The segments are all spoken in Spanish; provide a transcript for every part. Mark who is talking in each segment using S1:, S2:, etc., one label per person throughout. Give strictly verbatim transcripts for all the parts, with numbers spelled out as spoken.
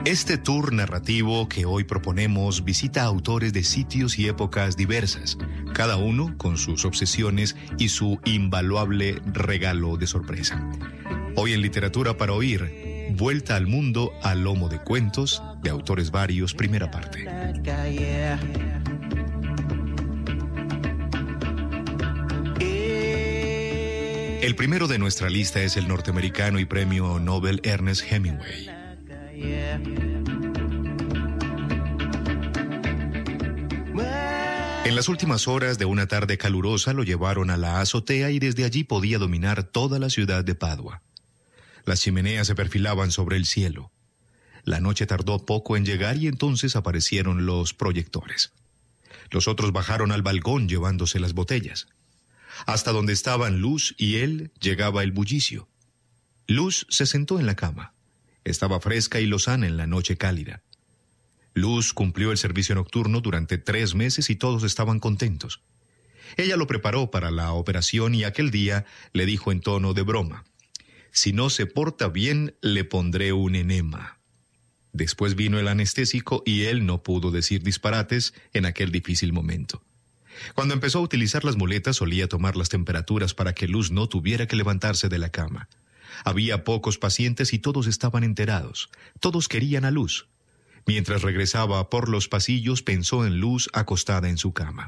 S1: Este tour narrativo que hoy proponemos visita a autores de sitios y épocas diversas, cada uno con sus obsesiones y su invaluable regalo de sorpresa. Hoy en Literatura para Oír, Vuelta al Mundo a lomo de cuentos, de autores varios, primera parte. El primero de nuestra lista es el norteamericano y premio Nobel Ernest Hemingway. En las últimas horas de una tarde calurosa lo llevaron a la azotea y desde allí podía dominar toda la ciudad de Padua. Las chimeneas se perfilaban sobre el cielo. La noche tardó poco en llegar y entonces aparecieron los proyectores. Los otros bajaron al balcón llevándose las botellas. Hasta donde estaban Luz y él llegaba el bullicio. Luz se sentó en la cama. Estaba fresca y lozana en la noche cálida. Luz cumplió el servicio nocturno durante tres meses y todos estaban contentos. Ella lo preparó para la operación y aquel día le dijo en tono de broma: «Si no se porta bien, le pondré un enema». Después vino el anestésico y él no pudo decir disparates en aquel difícil momento. Cuando empezó a utilizar las muletas, solía tomar las temperaturas para que Luz no tuviera que levantarse de la cama. Había pocos pacientes y todos estaban enterados. Todos querían a Luz. Mientras regresaba por los pasillos, pensó en Luz acostada en su cama.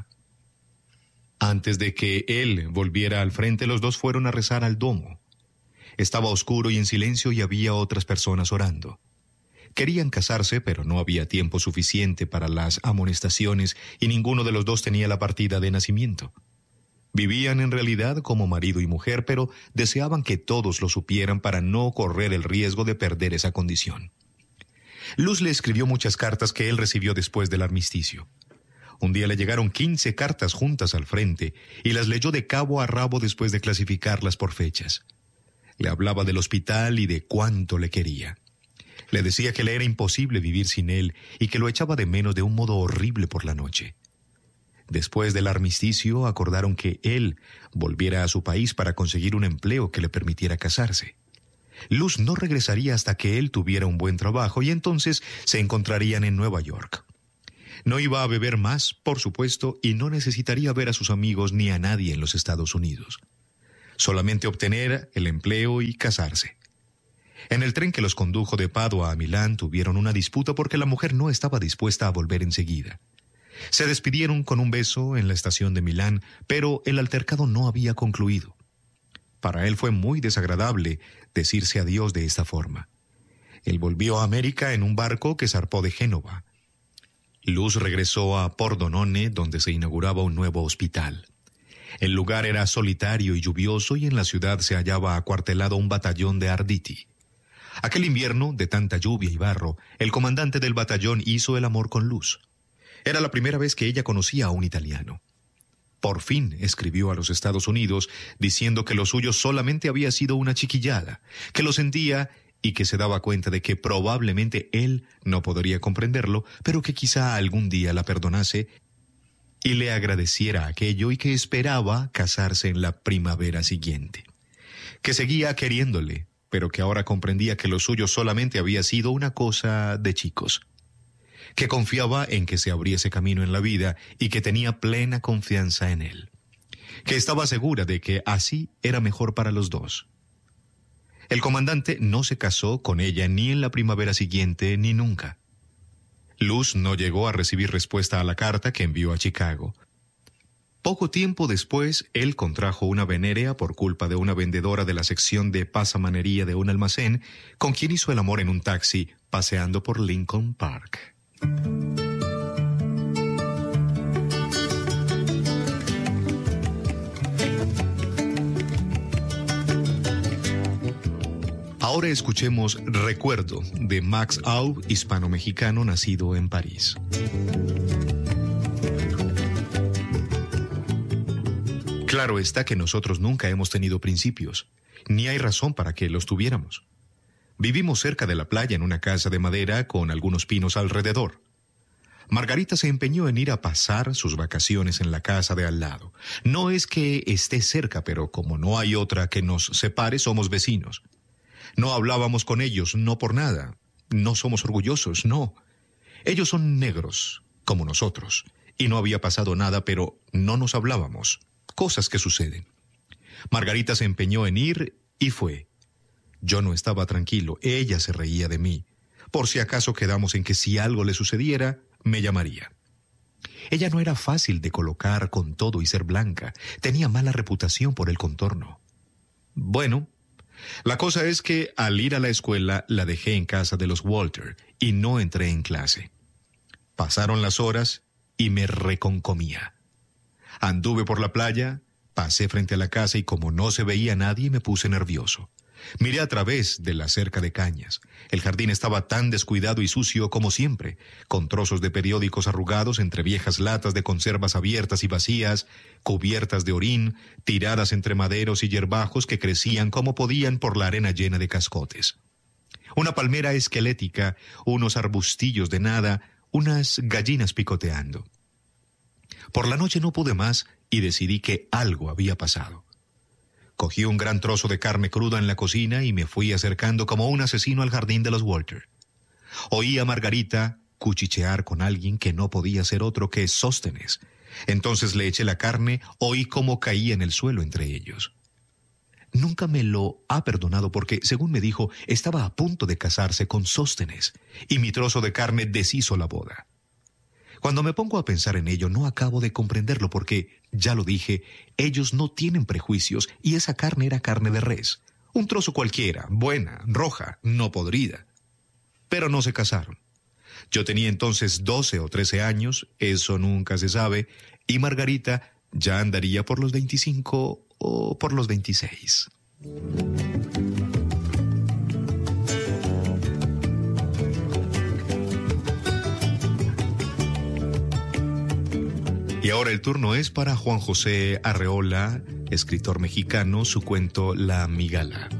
S1: Antes de que él volviera al frente, los dos fueron a rezar al domo. Estaba oscuro y en silencio y había otras personas orando. Querían casarse, pero no había tiempo suficiente para las amonestaciones y ninguno de los dos tenía la partida de nacimiento. Vivían en realidad como marido y mujer, pero deseaban que todos lo supieran para no correr el riesgo de perder esa condición. Luz le escribió muchas cartas que él recibió después del armisticio. Un día le llegaron quince cartas juntas al frente y las leyó de cabo a rabo después de clasificarlas por fechas. Le hablaba del hospital y de cuánto le quería. Le decía que le era imposible vivir sin él y que lo echaba de menos de un modo horrible por la noche. Después del armisticio acordaron que él volviera a su país para conseguir un empleo que le permitiera casarse. Luz no regresaría hasta que él tuviera un buen trabajo y entonces se encontrarían en Nueva York. No iba a beber más, por supuesto, y no necesitaría ver a sus amigos ni a nadie en los Estados Unidos. Solamente obtener el empleo y casarse. En el tren que los condujo de Padua a Milán tuvieron una disputa porque la mujer no estaba dispuesta a volver enseguida. Se despidieron con un beso en la estación de Milán, pero el altercado no había concluido. Para él fue muy desagradable decirse adiós de esta forma. Él volvió a América en un barco que zarpó de Génova. Luz regresó a Pordenone, donde se inauguraba un nuevo hospital. El lugar era solitario y lluvioso y en la ciudad se hallaba acuartelado un batallón de Arditi. Aquel invierno, de tanta lluvia y barro, el comandante del batallón hizo el amor con Luz. Era la primera vez que ella conocía a un italiano. Por fin escribió a los Estados Unidos diciendo que lo suyo solamente había sido una chiquillada, que lo sentía y que se daba cuenta de que probablemente él no podría comprenderlo, pero que quizá algún día la perdonase y le agradeciera aquello y que esperaba casarse en la primavera siguiente. Que seguía queriéndole, pero que ahora comprendía que lo suyo solamente había sido una cosa de chicos. Que confiaba en que se abriese camino en la vida y que tenía plena confianza en él. Que estaba segura de que así era mejor para los dos. El comandante no se casó con ella ni en la primavera siguiente ni nunca. Luz no llegó a recibir respuesta a la carta que envió a Chicago. Poco tiempo después, él contrajo una venérea por culpa de una vendedora de la sección de pasamanería de un almacén, con quien hizo el amor en un taxi paseando por Lincoln Park. Ahora escuchemos Recuerdo, de Max Aub, hispano-mexicano nacido en París. Claro está que nosotros nunca hemos tenido principios, ni hay razón para que los tuviéramos. Vivimos cerca de la playa en una casa de madera con algunos pinos alrededor. Margarita se empeñó en ir a pasar sus vacaciones en la casa de al lado. No es que esté cerca, pero como no hay otra que nos separe, somos vecinos. No hablábamos con ellos, no por nada. no somos orgullosos, no. Ellos son negros, como nosotros, y no había pasado nada, pero no nos hablábamos. Cosas que suceden. Margarita se empeñó en ir y fue. Yo no estaba tranquilo, ella se reía de mí. Por si acaso quedamos en que si algo le sucediera, me llamaría. Ella no era fácil de colocar con todo y ser blanca. Tenía mala reputación por el contorno. Bueno, la cosa es que al ir a la escuela la dejé en casa de los Walter y no entré en clase. Pasaron las horas y me reconcomía. Anduve por la playa, pasé frente a la casa y como no se veía nadie me puse nervioso. Miré a través de la cerca de cañas. El jardín estaba tan descuidado y sucio como siempre, con trozos de periódicos arrugados entre viejas latas de conservas abiertas y vacías, cubiertas de orín, tiradas entre maderos y hierbajos que crecían como podían por la arena llena de cascotes. Una palmera esquelética, unos arbustillos de nada, unas gallinas picoteando. Por la noche no pude más y decidí que algo había pasado. Cogí un gran trozo de carne cruda en la cocina y me fui acercando como un asesino al jardín de los Walter. Oí a Margarita cuchichear con alguien que no podía ser otro que Sóstenes. Entonces le eché la carne, oí cómo caía en el suelo entre ellos. Nunca me lo ha perdonado porque, según me dijo, estaba a punto de casarse con Sóstenes y mi trozo de carne deshizo la boda. Cuando me pongo a pensar en ello, no acabo de comprenderlo porque, ya lo dije, ellos no tienen prejuicios y esa carne era carne de res. Un trozo cualquiera, buena, roja, no podrida. Pero no se casaron. Yo tenía entonces doce o trece años, eso nunca se sabe, y Margarita ya andaría por los veinticinco o por los veintiséis. Y ahora el turno es para Juan José Arreola, escritor mexicano, su cuento La Migala.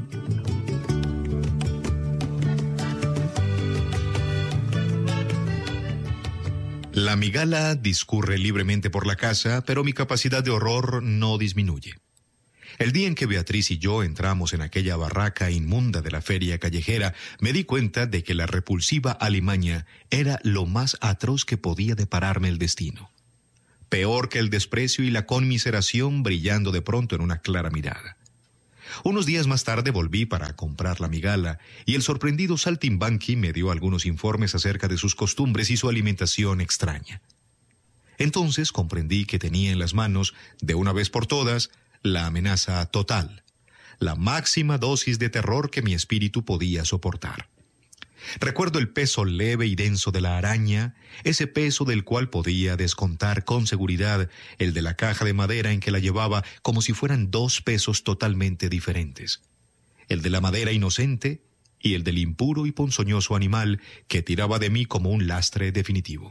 S1: La migala discurre libremente por la casa, pero mi capacidad de horror no disminuye. El día en que Beatriz y yo entramos en aquella barraca inmunda de la feria callejera, me di cuenta de que la repulsiva alimaña era lo más atroz que podía depararme el destino. Peor que el desprecio y la conmiseración brillando de pronto en una clara mirada. Unos días más tarde volví para comprar la migala y el sorprendido saltimbanqui me dio algunos informes acerca de sus costumbres y su alimentación extraña. Entonces comprendí que tenía en las manos, de una vez por todas, la amenaza total, la máxima dosis de terror que mi espíritu podía soportar. Recuerdo el peso leve y denso de la araña, ese peso del cual podía descontar con seguridad el de la caja de madera en que la llevaba como si fueran dos pesos totalmente diferentes. El de la madera inocente y el del impuro y ponzoñoso animal que tiraba de mí como un lastre definitivo.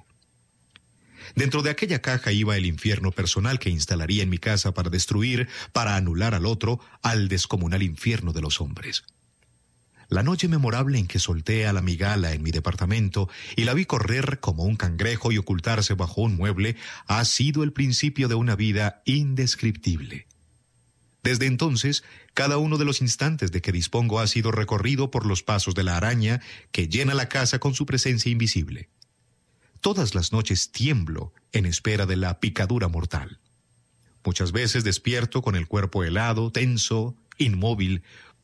S1: Dentro de aquella caja iba el infierno personal que instalaría en mi casa para destruir, para anular al otro, al descomunal infierno de los hombres. La noche memorable en que solté a la migala en mi departamento y la vi correr como un cangrejo y ocultarse bajo un mueble ha sido el principio de una vida indescriptible. Desde entonces, cada uno de los instantes de que dispongo ha sido recorrido por los pasos de la araña que llena la casa con su presencia invisible. Todas las noches tiemblo en espera de la picadura mortal. Muchas veces despierto con el cuerpo helado, tenso, inmóvil,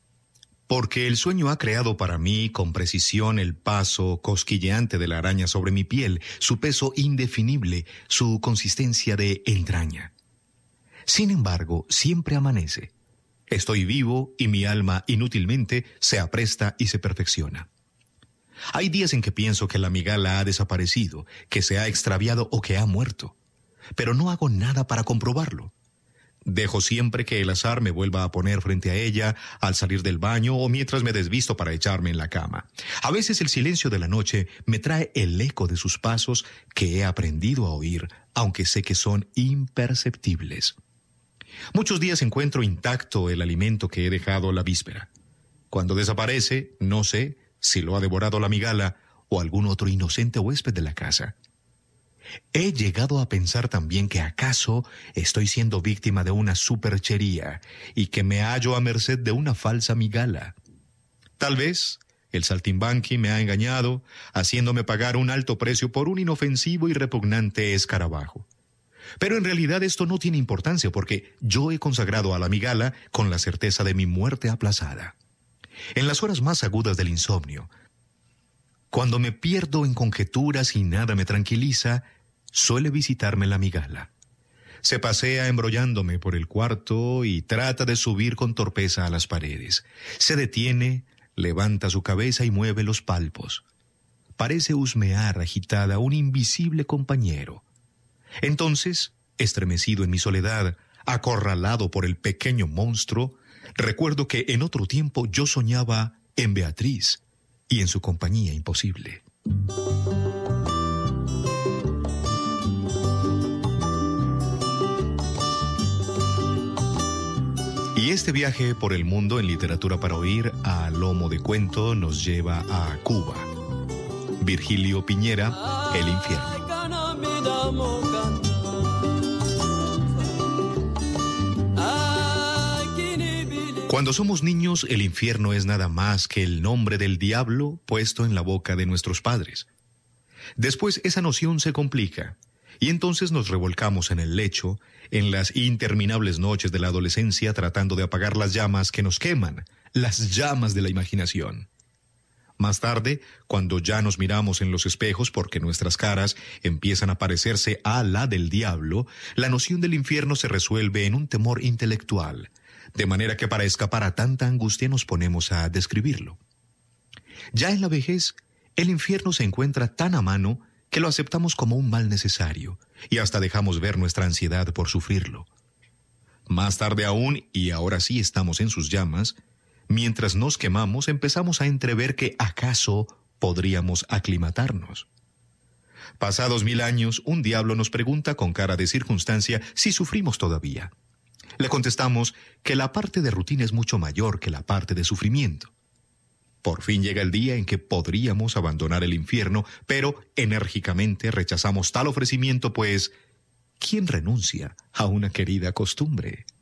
S1: porque el sueño ha creado para mí con precisión el paso cosquilleante de la araña sobre mi piel, su peso indefinible, su consistencia de entraña. Sin embargo, siempre amanece. Estoy vivo y mi alma inútilmente se apresta y se perfecciona. Hay días en que pienso que la migala ha desaparecido, que se ha extraviado o que ha muerto, pero no hago nada para comprobarlo. Dejo siempre que el azar me vuelva a poner frente a ella al salir del baño o mientras me desvisto para echarme en la cama. A veces el silencio de la noche me trae el eco de sus pasos que he aprendido a oír, aunque sé que son imperceptibles. Muchos días encuentro intacto el alimento que he dejado la víspera. Cuando desaparece, no sé si lo ha devorado la migala o algún otro inocente huésped de la casa. He llegado a pensar también que acaso estoy siendo víctima de una superchería y que me hallo a merced de una falsa migala. Tal vez El saltimbanqui me ha engañado, haciéndome pagar un alto precio por un inofensivo y repugnante escarabajo. Pero en realidad esto no tiene importancia porque yo he consagrado a la migala con la certeza de mi muerte aplazada. En las horas más agudas del insomnio, cuando me pierdo en conjeturas y nada me tranquiliza, suele visitarme la migala. Se pasea embrollándome por el cuarto y trata de subir con torpeza a las paredes. Se detiene, levanta su cabeza y mueve los palpos. Parece husmear agitada un invisible compañero. Entonces, estremecido en mi soledad, acorralado por el pequeño monstruo, recuerdo que en otro tiempo yo soñaba en Beatriz y en su compañía imposible. Y este viaje por el mundo en literatura para oír a lomo de cuento nos lleva a Cuba. Virgilio Piñera, El infierno. Cuando somos niños, el infierno es nada más que el nombre del diablo puesto en la boca de nuestros padres. Después esa noción se complica, y entonces nos revolcamos en el lecho, en las interminables noches de la adolescencia tratando de apagar las llamas que nos queman, las llamas de la imaginación. Más tarde, cuando ya nos miramos en los espejos porque nuestras caras empiezan a parecerse a la del diablo, la noción del infierno se resuelve en un temor intelectual, de manera que para escapar a tanta angustia nos ponemos a describirlo. Ya en la vejez, el infierno se encuentra tan a mano que lo aceptamos como un mal necesario y hasta dejamos ver nuestra ansiedad por sufrirlo. Más tarde aún, y ahora sí estamos en sus llamas, mientras nos quemamos empezamos a entrever que acaso podríamos aclimatarnos. Pasados mil años, un diablo nos pregunta con cara de circunstancia si sufrimos todavía. Le contestamos que la parte de rutina es mucho mayor que la parte de sufrimiento. Por fin llega el día en que podríamos abandonar el infierno, pero enérgicamente rechazamos tal ofrecimiento, pues ¿quién renuncia a una querida costumbre?